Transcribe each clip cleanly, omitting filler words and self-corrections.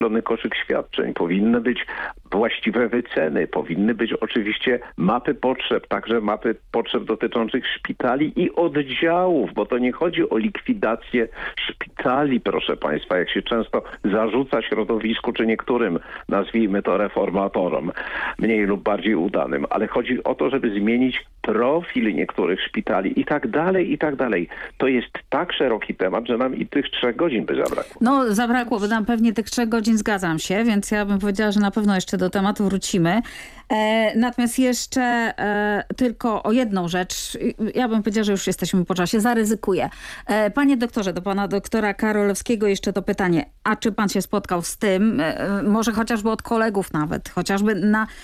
koszyk świadczeń, powinny być właściwe wyceny, powinny być oczywiście mapy potrzeb, także mapy potrzeb dotyczących szpitali i oddziałów, bo to nie chodzi o likwidację szpitali, proszę Państwa, jak się często zarzuca środowisku czy niektórym, nazwijmy to reformatorom, mniej lub bardziej udanym, ale chodzi o to, żeby zmienić profil niektórych szpitali i tak dalej, i tak dalej. To jest tak szeroki temat, że nam i tych 3 godzin by zabrakło. No zabrakłoby nam pewnie tych 3 godzin, zgadzam się, więc ja bym powiedziała, że na pewno jeszcze do tematu wrócimy. Natomiast jeszcze tylko o jedną rzecz. Ja bym powiedziała, że już jesteśmy po czasie. Zaryzykuję. Panie doktorze, do pana doktora Karolewskiego jeszcze to pytanie. A czy pan się spotkał z tym, może chociażby od kolegów nawet, chociażby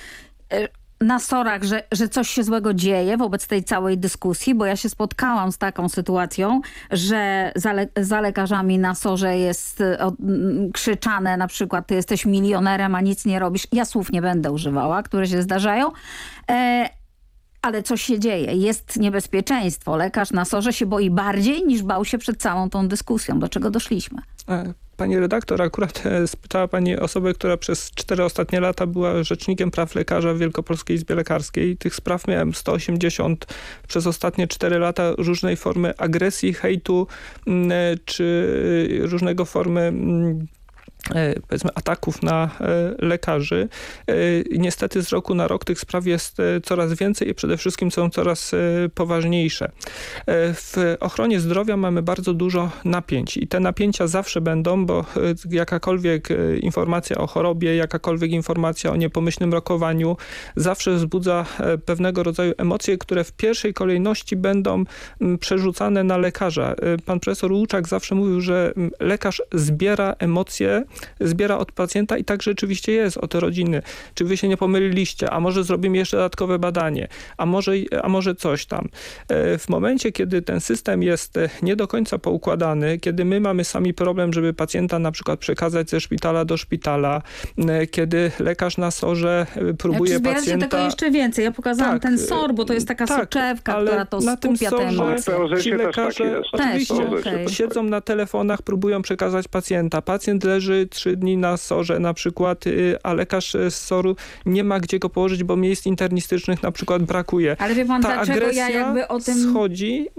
na SOR-ach, że coś się złego dzieje wobec tej całej dyskusji, bo ja się spotkałam z taką sytuacją, że za lekarzami na SOR-ze jest krzyczane na przykład: ty jesteś milionerem, a nic nie robisz. Ja słów nie będę używała, które się zdarzają. Ale coś się dzieje. Jest niebezpieczeństwo. Lekarz na SOR-ze się boi bardziej niż bał się przed całą tą dyskusją. Do czego doszliśmy? Pani redaktor, akurat spytała pani osobę, która przez 4 ostatnie lata była rzecznikiem praw lekarza w Wielkopolskiej Izbie Lekarskiej. Tych spraw miałem 180 przez ostatnie 4 lata różnej formy agresji, hejtu czy różnego formy powiedzmy ataków na lekarzy. Niestety z roku na rok tych spraw jest coraz więcej i przede wszystkim są coraz poważniejsze. W ochronie zdrowia mamy bardzo dużo napięć i te napięcia zawsze będą, bo jakakolwiek informacja o chorobie, jakakolwiek informacja o niepomyślnym rokowaniu zawsze wzbudza pewnego rodzaju emocje, które w pierwszej kolejności będą przerzucane na lekarza. Pan profesor Łuczak zawsze mówił, że lekarz zbiera emocje, zbiera od pacjenta i tak rzeczywiście jest od rodziny. Czy wy się nie pomyliliście? A może zrobimy jeszcze dodatkowe badanie? A może coś tam? W momencie, kiedy ten system jest nie do końca poukładany, kiedy my mamy sami problem, żeby pacjenta na przykład przekazać ze szpitala do szpitala, kiedy lekarz na SOR-ze próbuje pacjenta... tego jeszcze więcej. Ja pokazałam ten SOR, bo to jest taka soczewka, która to skupia te emocje. Ci lekarze oczywiście siedzą na telefonach, próbują przekazać pacjenta. Pacjent leży 3 dni na SOR-ze na przykład, a lekarz z SOR-u nie ma gdzie go położyć, bo miejsc internistycznych na przykład brakuje. Ale wie pan, ta dlaczego agresja ja jakby o tym... schodzi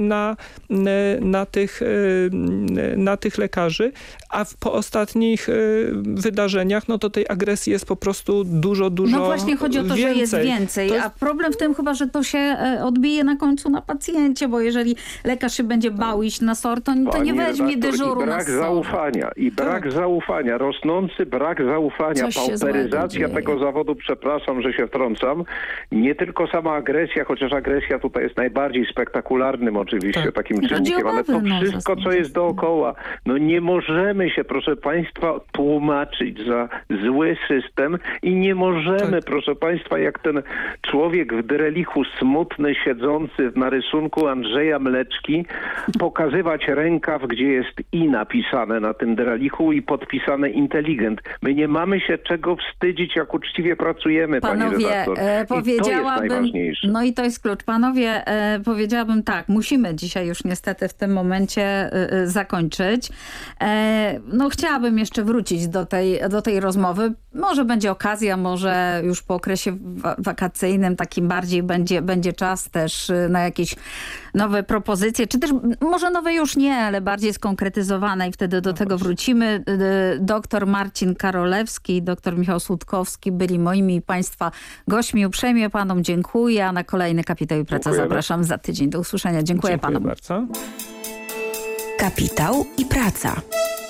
na tych lekarzy, a po ostatnich wydarzeniach, no to tej agresji jest po prostu dużo No właśnie chodzi o to, więcej. że jest więcej, a problem w tym chyba, że to się odbije na końcu na pacjencie, bo jeżeli lekarz się będzie bał iść na SOR, to nie weźmie dyżuru na SOR. Brak zaufania, rosnący brak zaufania, pauperyzacja tego zawodu, przepraszam, że się wtrącam, nie tylko sama agresja, chociaż agresja tutaj jest najbardziej spektakularnym oczywiście takim czynnikiem, ale to wszystko, co jest dookoła. No nie możemy się, proszę Państwa, tłumaczyć za zły system i nie możemy, proszę Państwa, jak ten człowiek w dyrelichu smutny, siedzący na rysunku Andrzeja Mleczki, pokazywać rękaw, gdzie jest i napisane na tym dyrelichu i podpisane inteligent. My nie mamy się czego wstydzić, jak uczciwie pracujemy, pani redaktor. I to jest najważniejsze. No i to jest klucz. Panowie, powiedziałabym tak, musimy dzisiaj już niestety w tym momencie zakończyć. No chciałabym jeszcze wrócić do tej rozmowy. Może będzie okazja, może już po okresie wakacyjnym takim bardziej będzie czas też na jakieś nowe propozycje, czy też może nowe już nie, ale bardziej skonkretyzowane i wtedy do tego wrócimy. Doktor Marcin Karolewski i doktor Michał Słudkowski byli moimi i Państwa gośćmi. Uprzejmie Panom dziękuję, a na kolejny Kapitał i Praca zapraszam za tydzień. Do usłyszenia. Dziękuję Panom. Bardzo. Kapitał i Praca.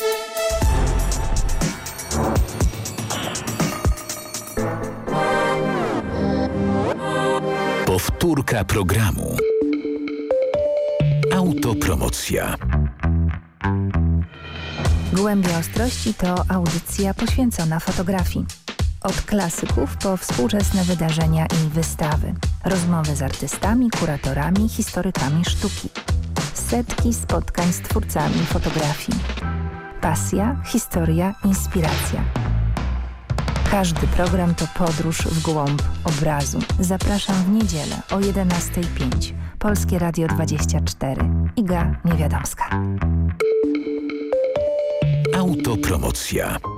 Powtórka programu. Autopromocja. Głębia Ostrości to audycja poświęcona fotografii. Od klasyków po współczesne wydarzenia i wystawy. Rozmowy z artystami, kuratorami, historykami sztuki. Setki spotkań z twórcami fotografii. Pasja, historia, inspiracja. Każdy program to podróż w głąb obrazu. Zapraszam w niedzielę o 11:05. Polskie Radio 24. Iga Niewiadomska. Autopromocja.